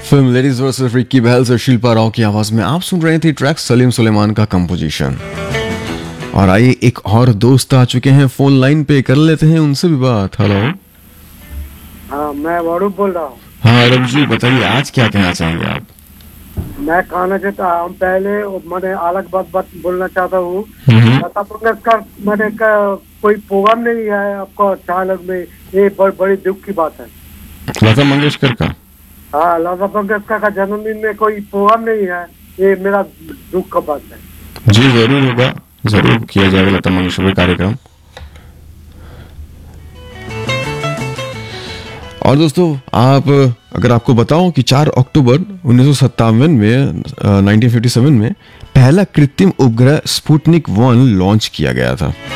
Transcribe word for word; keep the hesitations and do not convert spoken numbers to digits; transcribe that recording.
Film ladies versus Ricky बहल से शिल्पा राव की आवाज में आप सुन रहे थे ट्रैक सलीम सुलेमान का कंपोजिशन। और आइए एक और दोस्त आ चुके हैं फोन लाइन पे, कर लेते हैं उनसे भी बात। हेलो। हाँ, मैं वरुण बोल रहा हूँ। हाँ अरब जी, बताइए आज क्या कहना चाहेंगे आप? मैं कहना चाहता हूँ पहले मैंने अलग बात बात बोलना चाहता हूँ। लता मंगेशकर मैंने कोई प्रोग्राम नहीं है आपको चालक में, ये बड़ी बड़ी दुख की बात है। लता मंगेशकर का? हाँ, लता मंगेशकर का जन्मदिन में कोई प्रोग्राम नहीं है, ये मेरा दुख का बात है। जी जरूर होगा, जरूर किया जाएगा लता मंगेशकर का कार्यक्रम। और दोस्तों आप, अगर आपको बताऊं कि चार अक्टूबर उन्नीस सौ सत्तावन में उन्नीस सौ सत्तावन में पहला कृत्रिम उपग्रह स्पुतनिक वन लॉन्च किया गया था।